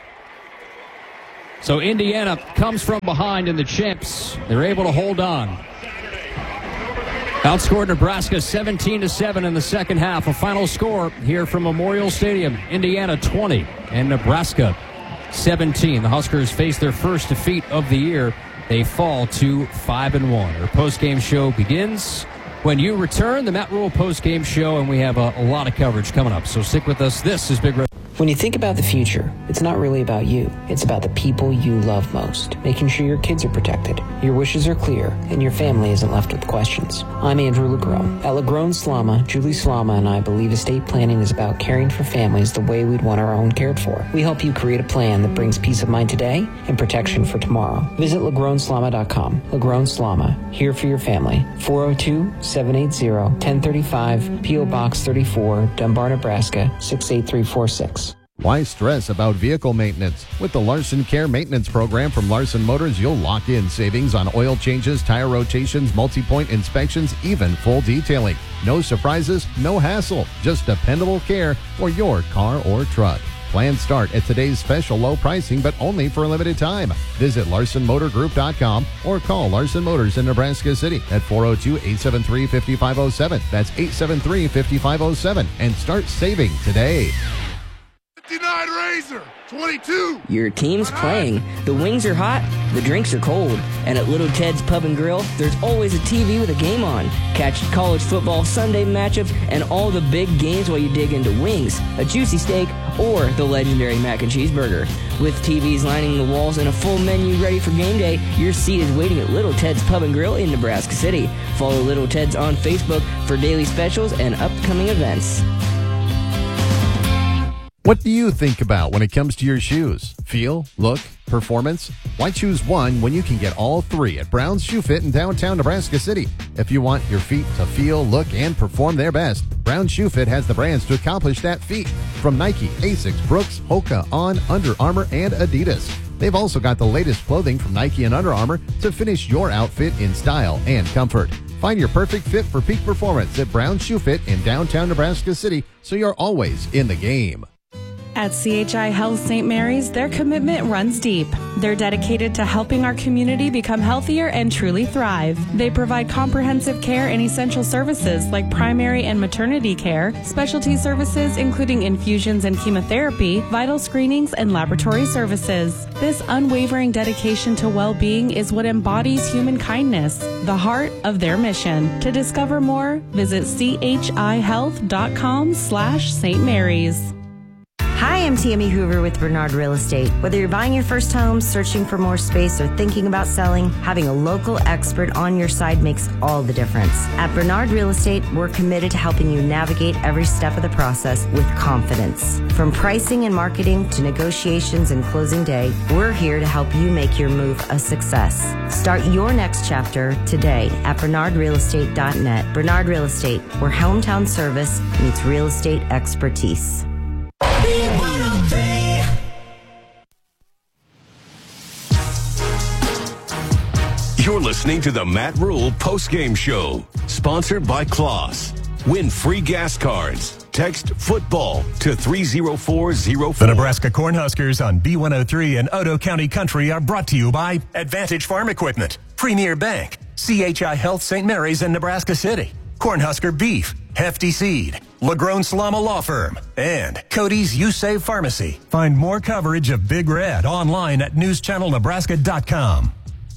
[SPEAKER 3] So Indiana comes from behind, and the Chimps, they're able to hold on. Outscored Nebraska 17-7 in the second half. A final score here from Memorial Stadium. Indiana 20 and Nebraska 17. The Huskers face their first defeat of the year. They fall to 5-1. Our post-game show begins when you return. The Matt Rule post-game show, and we have a lot of coverage coming up. So stick with us. This is Big Red.
[SPEAKER 15] When you think about the future, it's not really about you. It's about the people you love most, making sure your kids are protected, your wishes are clear, and your family isn't left with questions. I'm Andrew Legrone. At Legrone Slama, Julie Slama and I believe estate planning is about caring for families the way we'd want our own cared for. We help you create a plan that brings peace of mind today and protection for tomorrow. Visit LegroneSlama.com. Legrone Slama, here for your family. 402-780-1035, P.O. Box 34, Dunbar, Nebraska, 68346.
[SPEAKER 16] Why stress about vehicle maintenance? With the Larson Care Maintenance Program from Larson Motors, you'll lock in savings on oil changes, tire rotations, multi-point inspections, even full detailing. No surprises, no hassle, just dependable care for your car or truck. Plans start at today's special low pricing, but only for a limited time. Visit LarsonMotorGroup.com or call Larson Motors in Nebraska City at 402-873-5507. That's 873-5507, and start saving today.
[SPEAKER 17] 59 Razor, 22.
[SPEAKER 15] Your team's playing, the wings are hot, the drinks are cold, and at Little Ted's Pub and Grill, there's always a TV with a game on. Catch college football Sunday matchups and all the big games while you dig into wings, a juicy steak, or the legendary mac and cheese burger. With TVs lining the walls and a full menu ready for game day, your seat is waiting at Little Ted's Pub and Grill in Nebraska City. Follow Little Ted's on Facebook for daily specials and upcoming events.
[SPEAKER 16] What do you think about when it comes to your shoes? Feel, look, performance? Why choose one when you can get all three at Brown's Shoe Fit in downtown Nebraska City? If you want your feet to feel, look, and perform their best, Brown's Shoe Fit has the brands to accomplish that feat. From Nike, Asics, Brooks, Hoka, On, Under Armour, and Adidas. They've also got the latest clothing from Nike and Under Armour to finish your outfit in style and comfort. Find your perfect fit for peak performance at Brown's Shoe Fit in downtown Nebraska City, so you're always in the game.
[SPEAKER 18] At CHI Health St. Mary's, their commitment runs deep. They're dedicated to helping our community become healthier and truly thrive. They provide comprehensive care and essential services like primary and maternity care, specialty services including infusions and chemotherapy, vital screenings, and laboratory services. This unwavering dedication to well-being is what embodies human kindness, the heart of their mission. To discover more, visit chihealth.com/St. Mary's.
[SPEAKER 19] Hi, I'm Tammy Hoover with Bernard Real Estate. Whether you're buying your first home, searching for more space, or thinking about selling, having a local expert on your side makes all the difference. At Bernard Real Estate, we're committed to helping you navigate every step of the process with confidence. From pricing and marketing to negotiations and closing day, we're here to help you make your move a success. Start your next chapter today at bernardrealestate.net. Bernard Real Estate, where hometown service meets real estate expertise.
[SPEAKER 9] You're listening to the Matt Rule postgame show, sponsored by Kloss. Win free gas cards. Text football to 30404.
[SPEAKER 10] The Nebraska Cornhuskers on B103 and Otoe County Country are brought to you by Advantage Farm Equipment, Premier Bank, CHI Health St. Mary's in Nebraska City, Cornhusker Beef, Hefty Seed, Legrone Slama Law Firm, and Cody's You Save Pharmacy. Find more coverage of Big Red online at newschannelnebraska.com.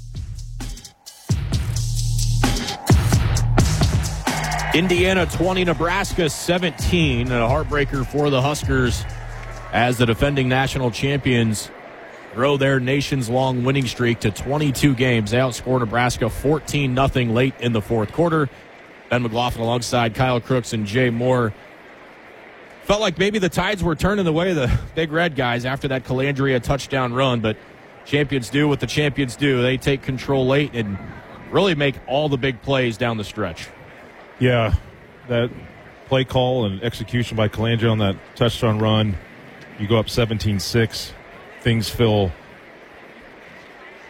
[SPEAKER 2] Indiana 20, Nebraska 17, and a heartbreaker for the Huskers as the defending national champions grow their nations-long winning streak to 22 games. They outscore Nebraska 14-0 late in the fourth quarter. Ben McLaughlin alongside Kyle Crooks and Jay Moore. Felt like maybe the tides were turning the way of the Big Red guys after that Calandria touchdown run, but champions do what the champions do. They take control late and really make all the big plays down the stretch.
[SPEAKER 4] Yeah, that play call and execution by Calandria on that touchdown run, you go up 17-6. Things feel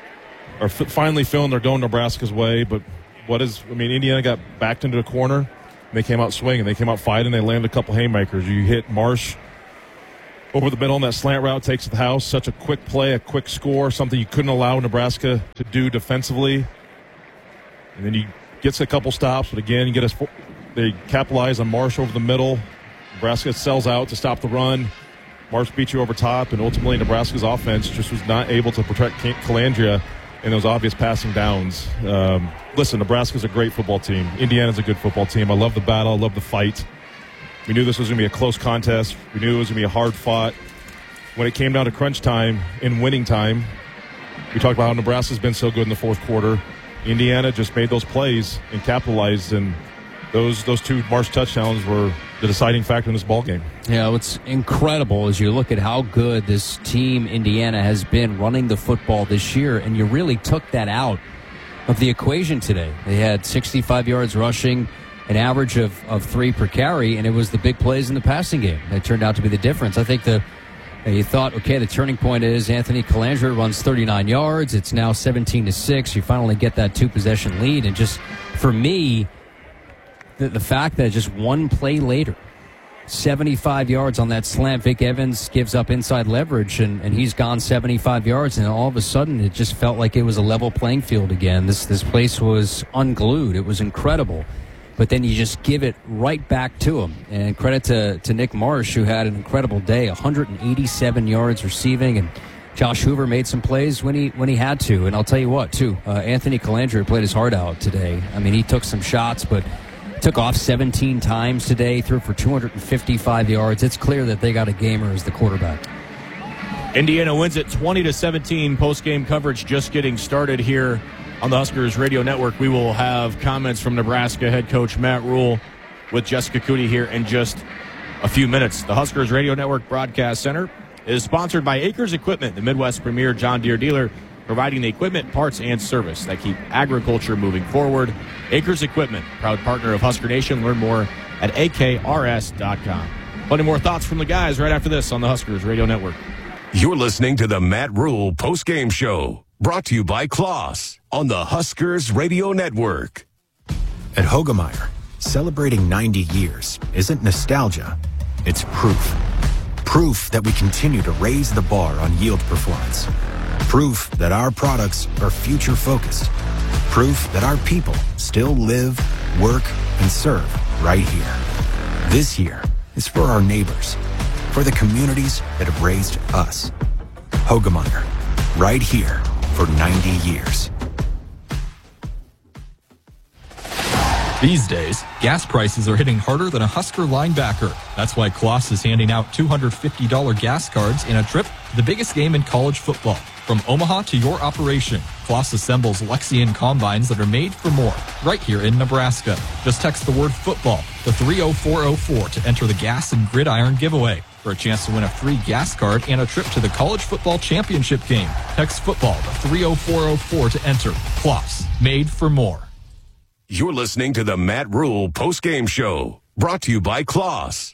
[SPEAKER 4] are finally feeling they're going Nebraska's way. But Indiana got backed into a corner, and they came out swinging. They came out fighting. They landed a couple haymakers. You hit Marsh over the middle on that slant route, takes it to the house. Such a quick play, a quick score, something you couldn't allow Nebraska to do defensively. And then you gets a couple stops, but again, they capitalize on Marsh over the middle. Nebraska sells out to stop the run. Marsh beat you over top, and ultimately Nebraska's offense just was not able to protect Calandria in those obvious passing downs. Listen, Nebraska's a great football team. Indiana's a good football team. I love the battle. I love the fight. We knew this was going to be a close contest. We knew it was going to be a hard fought. When it came down to crunch time and winning time, we talked about how Nebraska's been so good in the fourth quarter. Indiana just made those plays and capitalized, and those two Marsh touchdowns were the deciding factor in this ball game.
[SPEAKER 3] Yeah, what's incredible is you look at how good this team, Indiana, has been running the football this year, and you really took that out of the equation today. They had 65 yards rushing, an average of 3 per carry, and it was the big plays in the passing game that turned out to be the difference. I think you thought, okay, the turning point is Anthony Calandria runs 39 yards. It's now 17-6. You finally get that 2-possession lead, and just for me, the fact that just one play later, 75 yards on that slant, Vic Evans gives up inside leverage, and he's gone 75 yards, and all of a sudden it just felt like it was a level playing field again. This place was unglued. It was incredible. But then you just give it right back to him. And credit to Nick Marsh, who had an incredible day, 187 yards receiving, and Josh Hoover made some plays when he had to. And I'll tell you what, too, Anthony Calandria played his heart out today. I mean, he took some shots, but took off 17 times today, threw for 255 yards. It's clear that they got a gamer as the quarterback.
[SPEAKER 2] Indiana wins it 20-17. Post-game coverage just getting started here on the Huskers Radio Network. We will have comments from Nebraska head coach Matt Rhule with Jessica Cootie here in just a few minutes. The Huskers Radio Network Broadcast Center is sponsored by Acres Equipment, the Midwest premier John Deere dealer, providing the equipment, parts, and service that keep agriculture moving forward. Acres Equipment, proud partner of Husker Nation. Learn more at akrs.com. Plenty more thoughts from the guys right after this on the Huskers Radio Network.
[SPEAKER 9] You're listening to the Matt Rhule post-game show, brought to you by Kloss on the Huskers Radio Network.
[SPEAKER 20] At Hoegemeyer, celebrating 90 years isn't nostalgia, it's proof. Proof that we continue to raise the bar on yield performance. Proof that our products are future-focused. Proof that our people still live, work, and serve right here. This year is for our neighbors, for the communities that have raised us. Hoegemeyer, right here for 90 years.
[SPEAKER 21] These days, gas prices are hitting harder than a Husker linebacker. That's why Kloss is handing out $250 gas cards in a trip to the biggest game in college football. From Omaha to your operation, Kloss assembles Lexion combines that are made for more, right here in Nebraska. Just text the word football to 30404 to enter the gas and gridiron giveaway for a chance to win a free gas card and a trip to the college football championship game. Text football to 30404 to enter. Kloss, made for more.
[SPEAKER 9] You're listening to the Matt Rhule post-game show, brought to you by Kloss.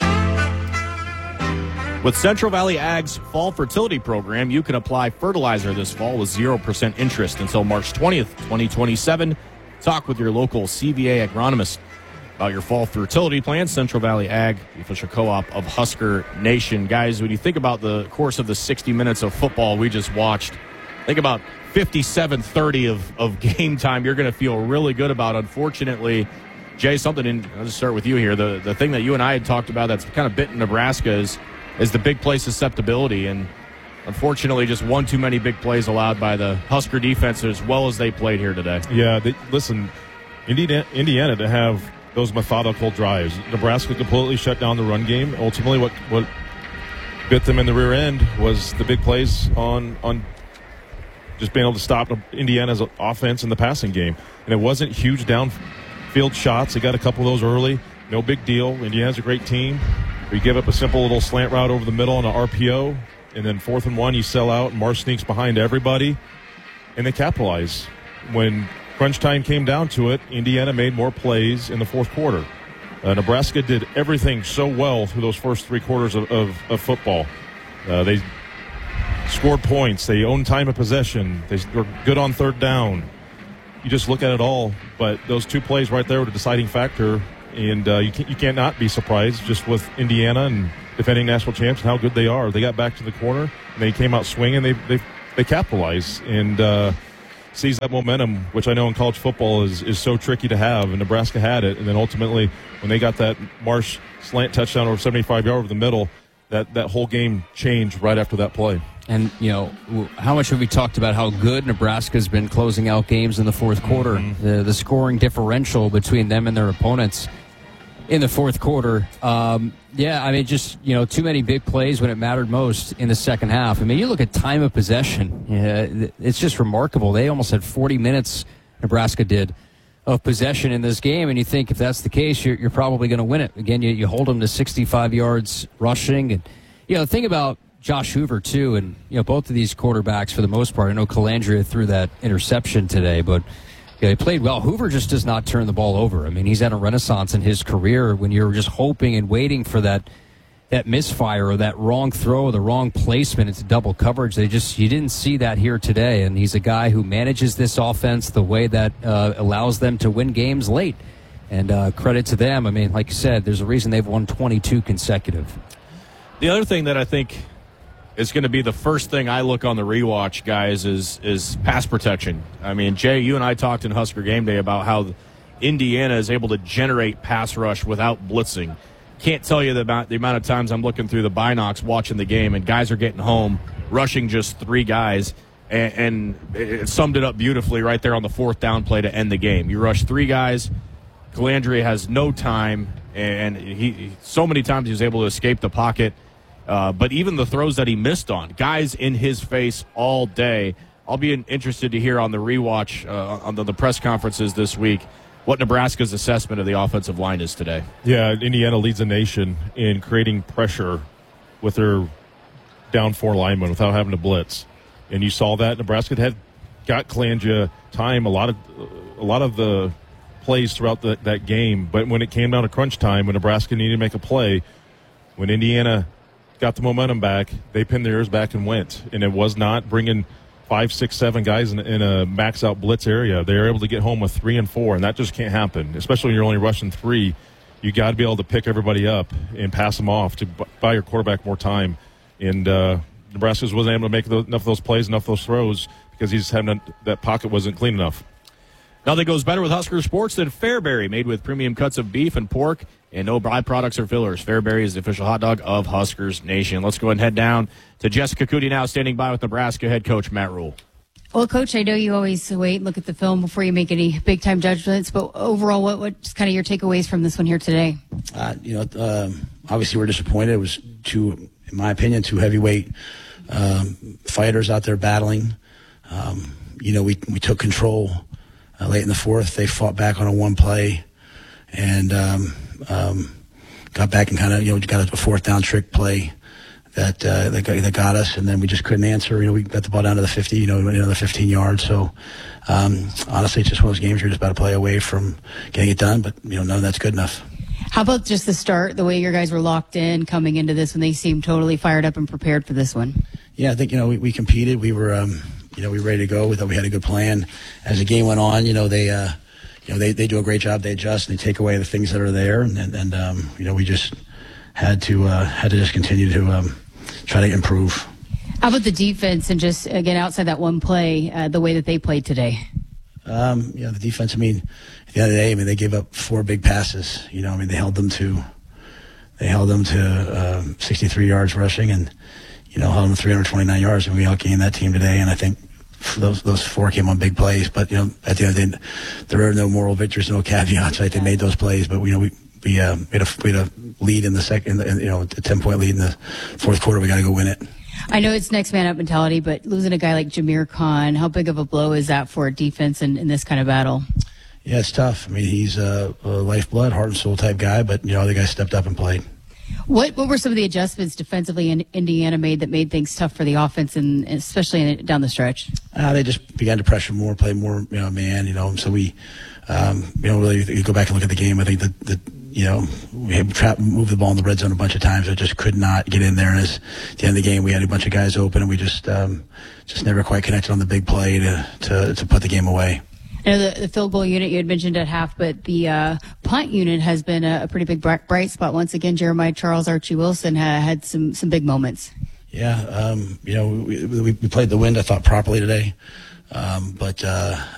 [SPEAKER 2] With Central Valley Ag's Fall Fertility Program, you can apply fertilizer this fall with 0% interest until March 20th, 2027. Talk with your local CVA agronomist about your fall fertility plans. Central Valley Ag, the official co-op of Husker Nation. Guys, when you think about the course of the 60 minutes of football we just watched, think about 57-30 of game time you're going to feel really good about. Unfortunately, Jay, I'll just start with you here. The thing that you and I had talked about that's kind of bitten Nebraska is the big play susceptibility, and unfortunately just one too many big plays allowed by the Husker defense as well as they played here today.
[SPEAKER 4] Yeah, listen, Indiana to have those methodical drives. Nebraska completely shut down the run game. Ultimately what bit them in the rear end was the big plays on just being able to stop Indiana's offense in the passing game. And it wasn't huge downfield shots. They got a couple of those early. No big deal. Indiana's a great team. You give up a simple little slant route over the middle on an RPO, and then 4th and 1, you sell out, and Marsh sneaks behind everybody, and they capitalize. When crunch time came down to it, Indiana made more plays in the fourth quarter. Nebraska did everything so well through those first 3 quarters of football. They scored points. They owned time of possession. They were good on third down. You just look at it all. But those two plays right there were the deciding factor. And you can't not be surprised just with Indiana and defending national champs and how good they are. They got back to the corner, and they came out swinging. They capitalized and seized that momentum, which I know in college football is so tricky to have, and Nebraska had it. And then ultimately, when they got that Marsh slant touchdown over 75 yards over the middle, that whole game changed right after that play.
[SPEAKER 3] And, how much have we talked about how good Nebraska's been closing out games in the fourth quarter?
[SPEAKER 4] Mm-hmm.
[SPEAKER 3] The scoring differential between them and their opponents in the fourth quarter. Just too many big plays when it mattered most in the second half. I mean, you look at time of possession, it's just remarkable. They almost had 40 minutes, Nebraska did, of possession in this game, and you think if that's the case, you're probably going to win it. Again, you hold them to 65 yards rushing. And, the thing about Josh Hoover, too, and, both of these quarterbacks, for the most part, I know Calandria threw that interception today, but he played well. Hoover just does not turn the ball over. I mean, he's had a renaissance in his career when you're just hoping and waiting for that misfire or that wrong throw or the wrong placement into double coverage. You didn't see that here today, and he's a guy who manages this offense the way that allows them to win games late. And credit to them. I mean, like you said, there's a reason they've won 22 consecutive.
[SPEAKER 2] The other thing that I think is going to be the first thing I look on the rewatch, guys, is pass protection. I mean, Jay, you and I talked in Husker Game Day about how Indiana is able to generate pass rush without blitzing. Can't tell you the amount of times I'm looking through the binocs watching the game, and guys are getting home, rushing just three guys, and it summed it up beautifully right there on the fourth down play to end the game. You rush three guys, Calandria has no time, and he so many times he was able to escape the pocket. But even the throws that he missed on, guys in his face all day. I'll be interested to hear on the rewatch on the press conferences this week what Nebraska's assessment of the offensive line is today.
[SPEAKER 4] Yeah, Indiana leads the nation in creating pressure with their down four linemen without having to blitz. And you saw that. Nebraska had got Calandria time a lot of the plays throughout that game. But when it came down to crunch time, when Nebraska needed to make a play, when Indiana got the momentum back, they pinned their ears back and went. And it was not bringing 5, 6, 7 guys in a max-out blitz area. They were able to get home with 3 and 4, and that just can't happen. Especially when you're only rushing 3, you got to be able to pick everybody up and pass them off to buy your quarterback more time. And Nebraska wasn't able to make enough of those plays, enough of those throws, because that pocket wasn't clean enough.
[SPEAKER 2] Nothing goes better with Husker Sports than Fairberry, made with premium cuts of beef and pork and no byproducts or fillers. Fairberry is the official hot dog of Huskers Nation. Let's go ahead and head down to Jessica Cootie now, standing by with Nebraska head coach Matt Rule.
[SPEAKER 14] Well, Coach, I know you always wait and look at the film before you make any big-time judgments, but overall, what's kind of your takeaways from this one here today?
[SPEAKER 7] Obviously we're disappointed. It was in my opinion, two heavyweight fighters out there battling. We took control late in the fourth. They fought back on a one play and got back and kind of got a fourth down trick play that got us, and then we just couldn't answer. We got the ball down to the 50, another 15 yards. So honestly, it's just one of those games you're just about to play away from getting it done, but none of that's good enough.
[SPEAKER 14] How about just the start, the way your guys were locked in coming into this when they seemed totally fired up and prepared for this one?
[SPEAKER 7] Yeah, I think we competed. We were we were ready to go. We thought we had a good plan. As the game went on, they do a great job. They adjust and they take away the things that are there, and we just had to just continue to try to improve.
[SPEAKER 14] How about the defense and just again outside that one play, the way that they played today?
[SPEAKER 7] The defense. At the end of the day, they gave up 4 big passes. They held them to 63 yards rushing, and held them to 329 yards, and we outgained that team today. And I think those 4 came on big plays. But at the end of the day, there are no moral victories, no caveats. Right? They made those plays, but we had a lead in the second, a 10-point lead in the fourth quarter. We got to go win it.
[SPEAKER 14] I know it's next man up mentality, but losing a guy like Jameer Khan, how big of a blow is that for a defense in this kind of battle?
[SPEAKER 7] Yeah, it's tough. He's a lifeblood, heart and soul type guy, but the guy stepped up and played.
[SPEAKER 14] What were some of the adjustments defensively in Indiana made that made things tough for the offense, and especially down the stretch?
[SPEAKER 7] They just began to pressure more, play more man. So we, really, you go back and look at the game. I think that we had moved the ball in the red zone a bunch of times. I just could not get in there. And at the end of the game, we had a bunch of guys open, and we just never quite connected on the big play to put the game away.
[SPEAKER 14] I know the field goal unit you had mentioned at half, but the punt unit has been a pretty big bright spot. Once again, Jeremiah Charles, Archie Wilson had some big moments.
[SPEAKER 7] Yeah, we played the wind, I thought, properly today. But